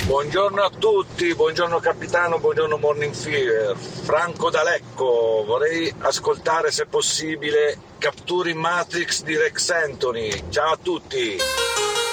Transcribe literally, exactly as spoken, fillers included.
Buongiorno a tutti, buongiorno capitano, buongiorno Morning Fever. Franco D'Alecco, vorrei ascoltare se possibile Capturing Matrix di Rex Anthony. Ciao a tutti!